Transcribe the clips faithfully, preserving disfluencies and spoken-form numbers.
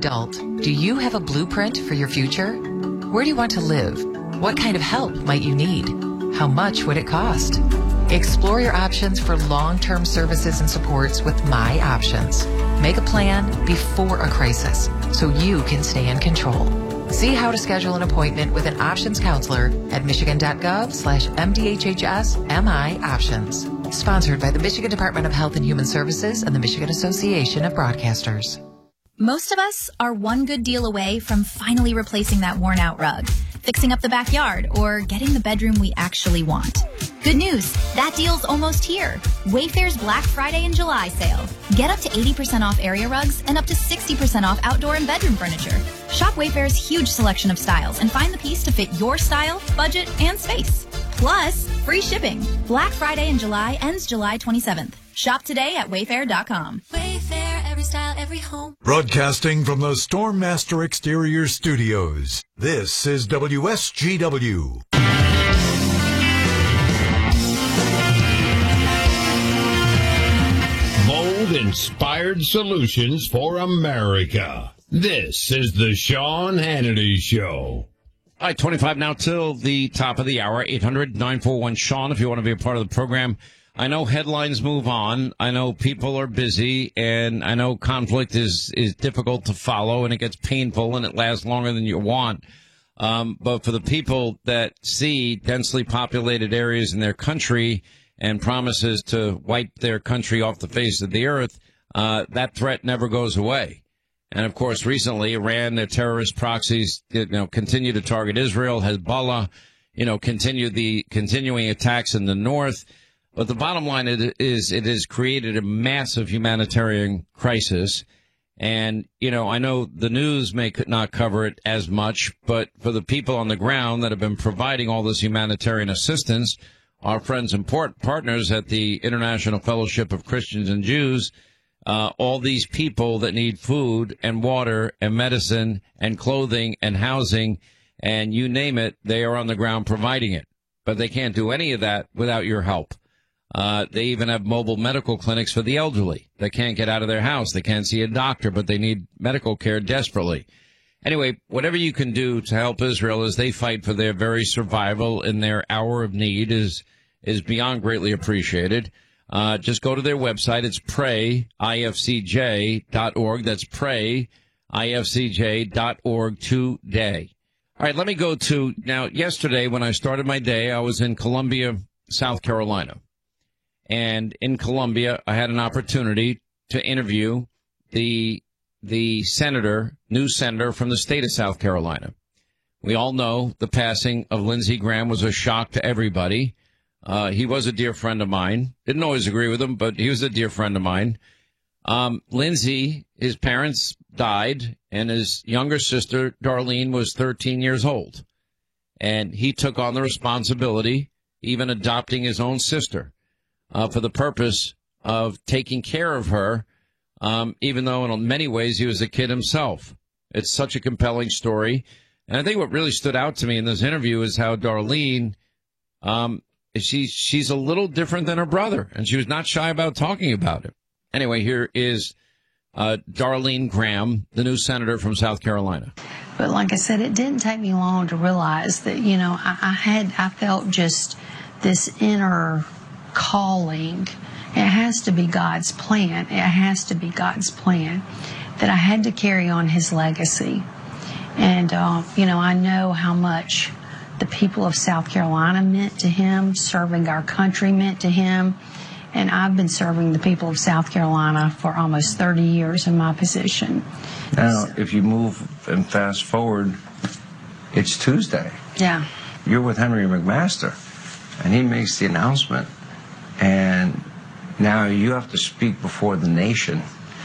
adult, do you have a blueprint for your future? Where do you want to live? What kind of help might you need? How much would it cost? Explore your options for long-term services and supports with My Options. Make a plan before a crisis so you can stay in control. See how to schedule an appointment with an options counselor at michigan.gov slash MDHHS MI Options. Sponsored by the Michigan Department of Health and Human Services and the Michigan Association of Broadcasters. Most of us are one good deal away from finally replacing that worn-out rug, fixing up the backyard, or getting the bedroom we actually want. Good news, that deal's almost here. Wayfair's Black Friday and July sale. Get up to eighty percent off area rugs and up to sixty percent off outdoor and bedroom furniture. Shop Wayfair's huge selection of styles and find the piece to fit your style, budget, and space. Plus, free shipping. Black Friday in July ends July twenty-seventh. Shop today at wayfair dot com. Wayfair, every style, every home. Broadcasting from the Stormmaster Exterior Studios, this is W S G W. Bold-inspired solutions for America. This is the Sean Hannity Show. All right, twenty-five now till the top of the hour. eight hundred nine four one Sean if you want to be a part of the program. I know headlines move on. I know people are busy, and I know conflict is, is difficult to follow, and it gets painful, and it lasts longer than you want. Um, but for the people that see densely populated areas in their country and promises to wipe their country off the face of the earth, uh, that threat never goes away. And, of course, recently, Iran, their terrorist proxies, you know, continue to target Israel. Hezbollah, you know, continue the continuing attacks in the north. But the bottom line is it has created a massive humanitarian crisis. And, you know, I know the news may not cover it as much, but for the people on the ground that have been providing all this humanitarian assistance, our friends and port- partners at the International Fellowship of Christians and Jews, uh, all these people that need food and water and medicine and clothing and housing and you name it, they are on the ground providing it. But they can't do any of that without your help. Uh, they even have mobile medical clinics for the elderly. They can't get out of their house. They can't see a doctor, but they need medical care desperately. Anyway, whatever you can do to help Israel as they fight for their very survival in their hour of need is is beyond greatly appreciated. Uh, just go to their website. It's pray I F C J dot org. That's pray I F C J dot org today. All right, let me go to now. Yesterday, when I started my day, I was in Columbia, South Carolina. And in Columbia, I had an opportunity to interview the the senator, new senator from the state of South Carolina. We all know the passing of Lindsey Graham was a shock to everybody. Uh, he was a dear friend of mine. Didn't always agree with him, but he was a dear friend of mine. Um, Lindsey, his parents died, and his younger sister, Darlene, was thirteen years old. And he took on the responsibility, even adopting his own sister. Uh, for the purpose of taking care of her, um, even though in many ways he was a kid himself. It's such a compelling story. And I think what really stood out to me in this interview is how Darlene, um, she, she's a little different than her brother, and she was not shy about talking about it. Anyway, here is uh, Darlene Graham, the new senator from South Carolina. But like I said, it didn't take me long to realize that, you know, I, I had, I felt just this inner calling. It has to be God's plan. It has to be God's plan that I had to carry on his legacy. And, uh, you know, I know how much the people of South Carolina meant to him, serving our country meant to him. And I've been serving the people of South Carolina for almost thirty years in my position. Now, so, if you move and fast forward, it's Tuesday. Yeah. You're with Henry McMaster, and he makes the announcement. And now you have to speak before the nation.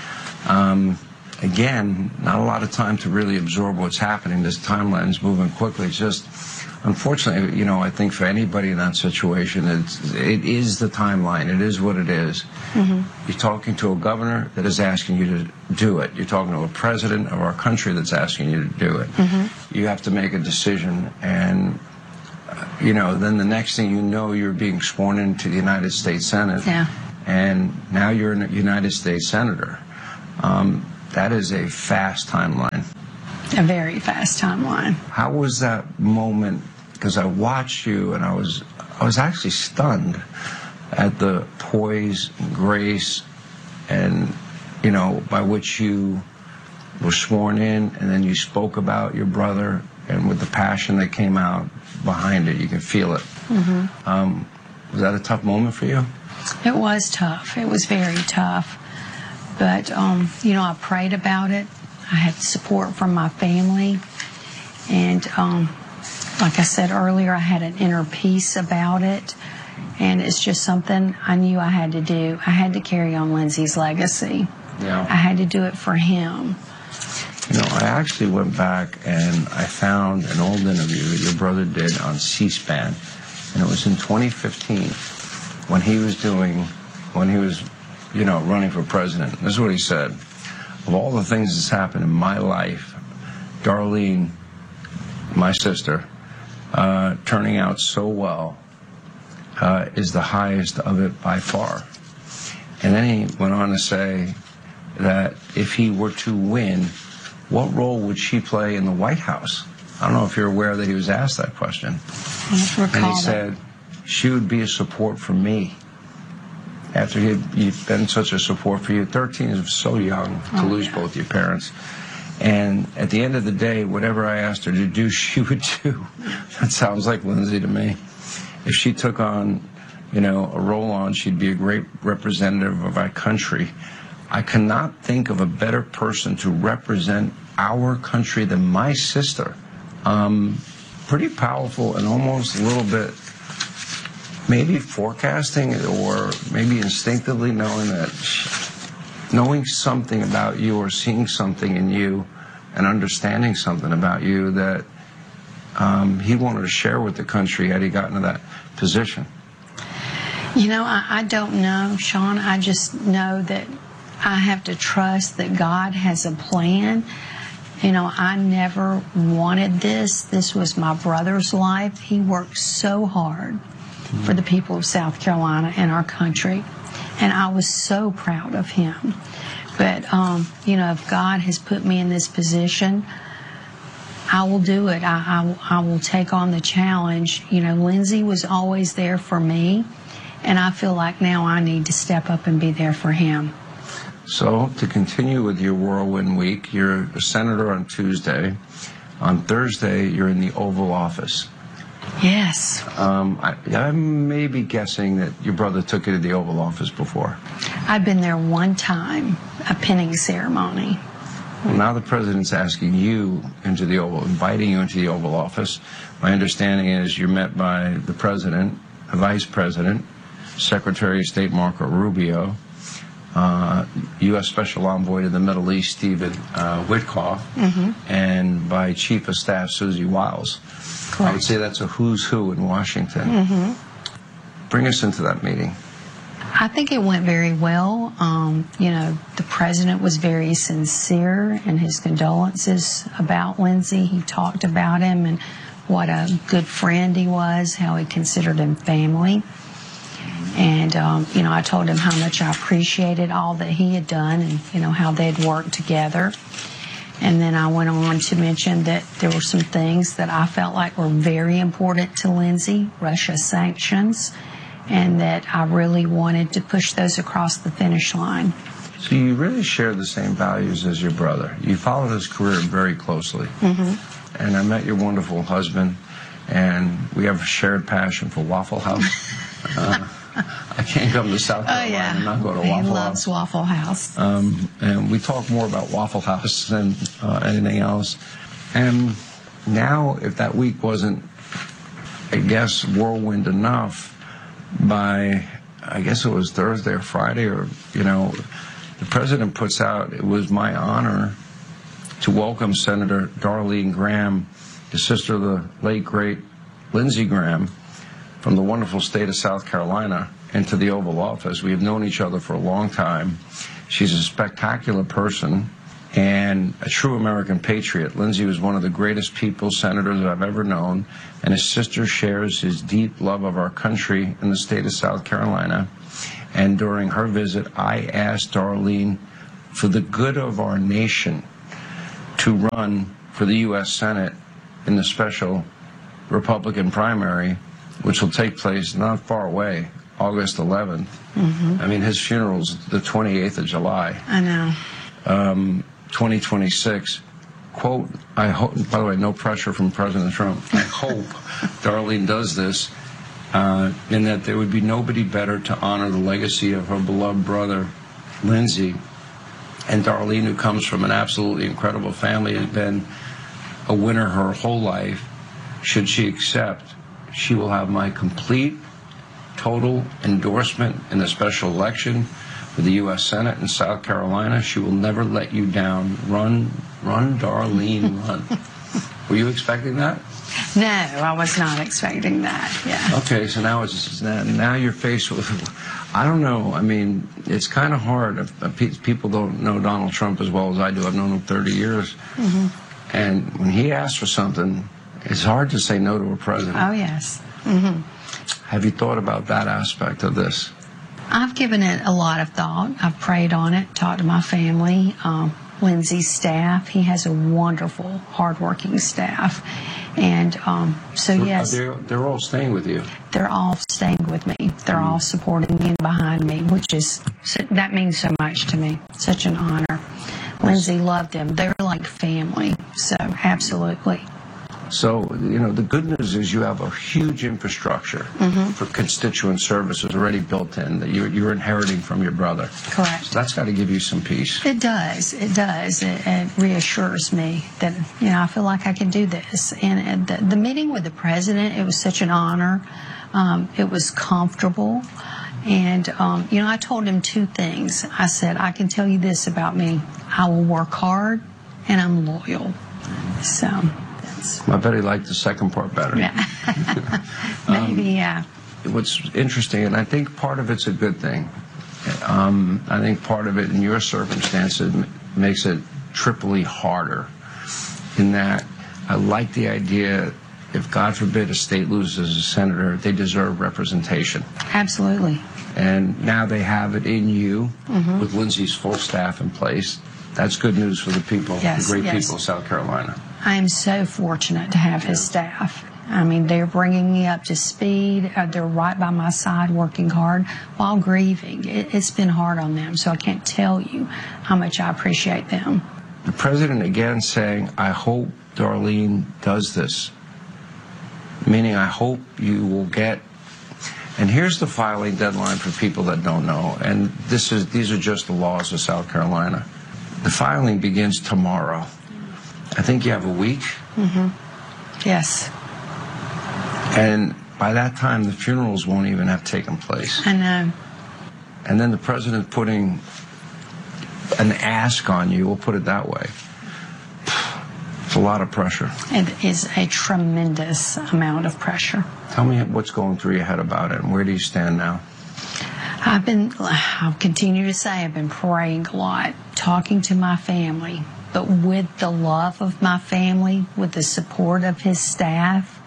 Um, again, not a lot of time to really absorb what's happening. This timeline's moving quickly. It's just, unfortunately, you know, I think for anybody in that situation, it's, it is the timeline. It is what it is. Mm-hmm. You're talking to a governor that is asking you to do it. You're talking to a president of our country that's asking you to do it. Mm-hmm. You have to make a decision, and you know, then the next thing you know, you're being sworn into the United States Senate. Yeah. And now you're a United States Senator. Um, that is a fast timeline. A very fast timeline. How was that moment? Because I watched you, and I was, I was actually stunned at the poise and grace, and you know, by which you were sworn in, and then you spoke about your brother, and with the passion that came out behind it, you can feel it. Mm-hmm. Um, was that a tough moment for you? It was tough. It was very tough. But, um, you know, I prayed about it. I had support from my family. And um, like I said earlier, I had an inner peace about it. And it's just something I knew I had to do. I had to carry on Lindsay's legacy. Yeah. I had to do it for him. You know, I actually went back and I found an old interview that your brother did on C-SPAN. And it was in twenty fifteen when he was doing, when he was, you know, running for president. This is what he said. Of all the things that's happened in my life, Darlene, my sister, uh, turning out so well uh, is the highest of it by far. And then he went on to say that if he were to win, what role would she play in the White House? I don't know if you're aware that he was asked that question. And he said, she would be a support for me. After he'd, he'd been such a support for you, thirteen is so young to oh, lose yeah. both your parents. And at the end of the day, whatever I asked her to do, she would do. That sounds like Lindsay to me. If she took on, you know, a role on, she'd be a great representative of our country. I cannot think of a better person to represent our country than my sister. Um, pretty powerful and almost a little bit maybe forecasting or maybe instinctively knowing that, knowing something about you or seeing something in you and understanding something about you that um, he wanted to share with the country had he gotten to that position. You know, I, I don't know, Sean. I just know that I have to trust that God has a plan. You know, I never wanted this. This was my brother's life. He worked so hard mm-hmm. for the people of South Carolina and our country. And I was so proud of him. But, um, you know, if God has put me in this position, I will do it. I, I, I will take on the challenge. You know, Lindsay was always there for me. And I feel like now I need to step up and be there for him. So, to continue with your whirlwind week, you're a senator on Tuesday. On Thursday, you're in the Oval Office. Yes. Um, I, I may be guessing that your brother took you to the Oval Office before. I've been there one time, a pinning ceremony. Well, now the president's asking you into the Oval, inviting you into the Oval Office. My understanding is you're met by the president, the vice president, Secretary of State Marco Rubio, Uh, U S Special Envoy to the Middle East, Stephen uh, Witkoff, mm-hmm. and by Chief of Staff, Susie Wiles. Correct. I would say that's a who's who in Washington. Mm-hmm. Bring us into that meeting. I think it went very well. Um, you know, the president was very sincere in his condolences about Lindsay. He talked about him and what a good friend he was, how he considered him family. And, um, you know, I told him how much I appreciated all that he had done and, you know, how they'd worked together. And then I went on to mention that there were some things that I felt like were very important to Lindsay, Russia sanctions, and that I really wanted to push those across the finish line. So you really share the same values as your brother. You followed his career very closely. Mm-hmm. And I met your wonderful husband, and we have a shared passion for Waffle House. uh, I can't come to South Carolina oh, yeah. and not go to he Waffle House. He loves Waffle House. Um, and we talk more about Waffle House than uh, anything else. And now, if that week wasn't, I guess, whirlwind enough, by, I guess it was Thursday or Friday, or, you know, the president puts out, it was my honor to welcome Senator Darlene Graham, the sister of the late, great Lindsey Graham, from the wonderful state of South Carolina into the Oval Office. We have known each other for a long time. She's a spectacular person and a true American patriot. Lindsey was one of the greatest people, senators I've ever known, and his sister shares his deep love of our country in the state of South Carolina. And during her visit, I asked Darlene for the good of our nation to run for the U S Senate in the special Republican primary, which will take place not far away, August eleventh. Mm-hmm. I mean, his funeral's the twenty-eighth of July. I know. Um, twenty twenty-six. Quote, I hope, by the way, no pressure from President Trump. I hope Darlene does this, uh, in that there would be nobody better to honor the legacy of her beloved brother, Lindsey. And Darlene, who comes from an absolutely incredible family, has been a winner her whole life. Should she accept, she will have my complete, total endorsement in the special election for the U S Senate in South Carolina. She will never let you down. Run, run, Darlene, run. Were you expecting that? No, I was not expecting that, yeah. Okay, so now it's now you're faced with, I don't know, I mean, it's kind of hard. If people don't know Donald Trump as well as I do. I've known him thirty years. Mm-hmm. And when he asks for something, it's hard to say no to a president. Oh, yes. Mm-hmm. Have you thought about that aspect of this? I've given it a lot of thought. I've prayed on it, talked to my family, um, Lindsey's staff. He has a wonderful, hardworking staff. And um, so, so yes. They're, they're all staying with you. They're all staying with me. They're mm. all supporting me and behind me, which is, that means so much to me. Such an honor. Lindsey loved them. They're like family. So, absolutely. So, you know, the good news is you have a huge infrastructure mm-hmm. for constituent services already built in that you're, you're inheriting from your brother. Correct. So that's got to give you some peace. It does. It does. It, it reassures me that, you know, I feel like I can do this. And, and the, the meeting with the president, it was such an honor. Um, it was comfortable. And, um, you know, I told him two things. I said, I can tell you this about me. I will work hard and I'm loyal. So... I bet he liked the second part better. Yeah. Maybe, um, yeah. What's interesting, and I think part of it's a good thing, um, I think part of it in your circumstances makes it triply harder in that I like the idea, if God forbid a state loses a senator, they deserve representation. Absolutely. And now they have it in you mm-hmm. with Lindsey's full staff in place. That's good news for the people, yes, the great yes. people of South Carolina. I am so fortunate to have his staff. I mean, they're bringing me up to speed. Uh, they're right by my side working hard while grieving. It, it's been hard on them, so I can't tell you how much I appreciate them. The president again saying, I hope Darlene does this. Meaning, I hope you will get... And here's the filing deadline for people that don't know. And this is these are just the laws of South Carolina. The filing begins tomorrow. I think you have a week. Mm-hmm. Yes. And by that time, the funerals won't even have taken place. I know. And then the president putting an ask on you, we'll put it that way. It's a lot of pressure. It is a tremendous amount of pressure. Tell me what's going through your head about it, and where do you stand now? I've been, I'll continue to say, I've been praying a lot, talking to my family. But with the love of my family, with the support of his staff,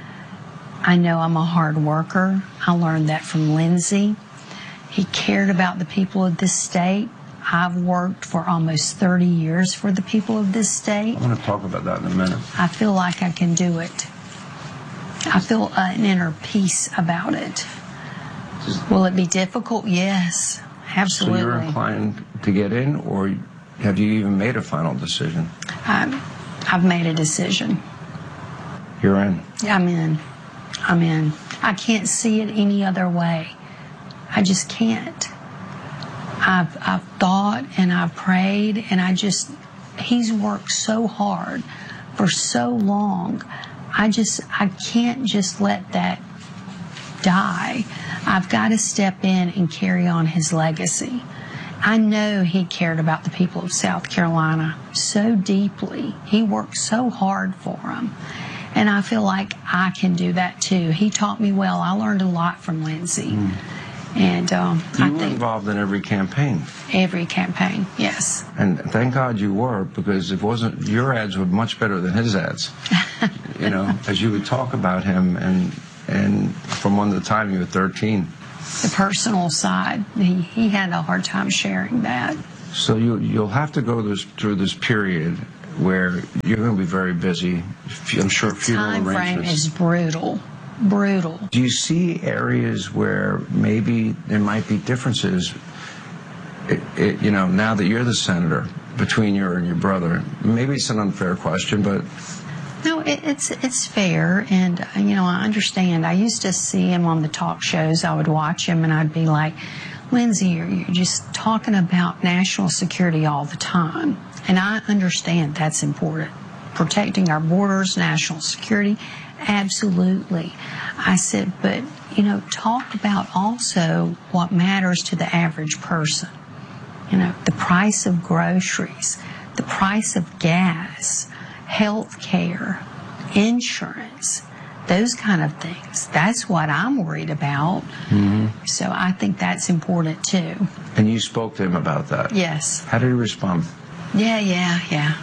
I know I'm a hard worker. I learned that from Lindsey. He cared about the people of this state. I've worked for almost thirty years for the people of this state. I'm going to talk about that in a minute. I feel like I can do it. I feel an inner peace about it. Will it be difficult? Yes, absolutely. So you're inclined to get in, or have you even made a final decision? Um, I've made a decision. You're in? I'm in. I'm in. I can't see it any other way. I just can't. I've, I've thought and I've prayed, and I just, he's worked so hard for so long. I just, I can't just let that die. I've got to step in and carry on his legacy. I know he cared about the people of South Carolina so deeply. He worked so hard for them. And I feel like I can do that too. He taught me well. I learned a lot from Lindsey. Mm. And um, you I were think involved in every campaign. Every campaign, yes. And thank God you were, because if it wasn't, your ads were much better than his ads. You know, as you would talk about him, and and from one to the time you were thirteen. The personal side, he, he had a hard time sharing that. So you, you'll have to go this, through this period where you're going to be very busy. I'm sure funeral Time frame arrangements. is brutal. Brutal. Do you see areas where maybe there might be differences, it, it, you know, now that you're the senator, between you and your brother? Maybe it's an unfair question, but... No, it, it's it's fair, and, you know, I understand. I used to see him on the talk shows. I would watch him, and I'd be like, Lindsay, you're, you're just talking about national security all the time. And I understand that's important. Protecting our borders, national security, absolutely. I said, but, you know, talk about also what matters to the average person. You know, the price of groceries, the price of gas, health care, insurance, those kind of things. That's what I'm worried about. Mm-hmm. So I think that's important too. And you spoke to him about that? Yes. How did he respond? Yeah, yeah, yeah.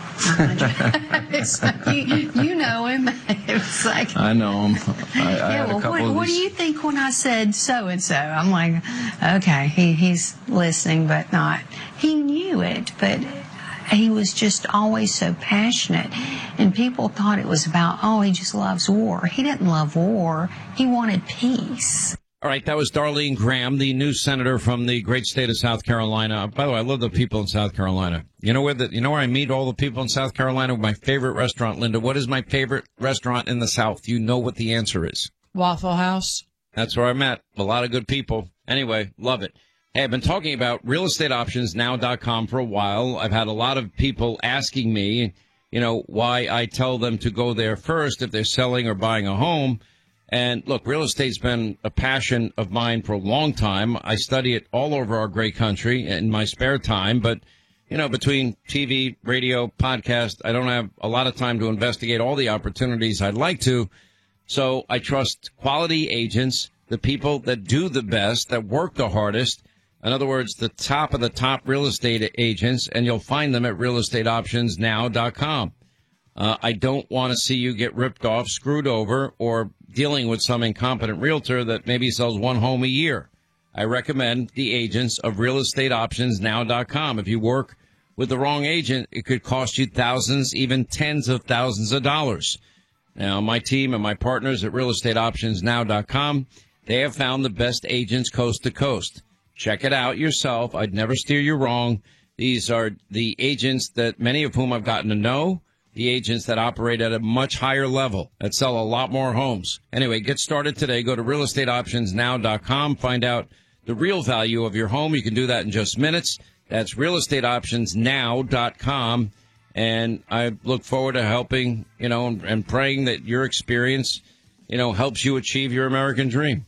It's like, you, you know him. It was like, I know him. I, I yeah, had a well, couple what, of what do these... you think when I said so and so? I'm like, okay, he, he's listening, but not. He knew it, but he was just always so passionate. And people thought it was about, oh, he just loves war. He didn't love war. He wanted peace. All right, that was Darlene Graham, the new senator from the great state of South Carolina. By the way, I love the people in South Carolina. You know where the, you know where I meet all the people in South Carolina? My favorite restaurant, Linda. What is my favorite restaurant in the South? You know what the answer is. Waffle House. That's where I met a lot of good people. Anyway, love it. Hey, I've been talking about real estate options now dot com for a while. I've had a lot of people asking me, you know, why I tell them to go there first if they're selling or buying a home. And look, real estate's been a passion of mine for a long time. I study it all over our great country in my spare time. But, you know, between T V, radio, podcast, I don't have a lot of time to investigate all the opportunities I'd like to. So I trust quality agents, the people that do the best, that work the hardest. In other words, the top of the top real estate agents, and you'll find them at real estate options now dot com. Uh, I don't want to see you get ripped off, screwed over, or dealing with some incompetent realtor that maybe sells one home a year. I recommend the agents of real estate options now dot com. If you work with the wrong agent, it could cost you thousands, even tens of thousands of dollars. Now, my team and my partners at real estate options now dot com, they have found the best agents coast to coast. Check it out yourself. I'd never steer you wrong. These are the agents that many of whom I've gotten to know, the agents that operate at a much higher level, that sell a lot more homes. Anyway, get started today. Go to real estate options now dot com. Find out the real value of your home. You can do that in just minutes. That's real estate options now dot com. And I look forward to helping, you know, and, and praying that your experience, you know, helps you achieve your American dream.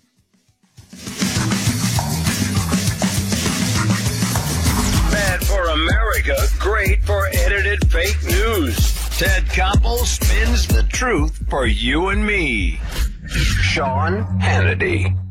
Bad for America, great for edited fake news. Ted Koppel spins the truth for you and me. Sean Hannity.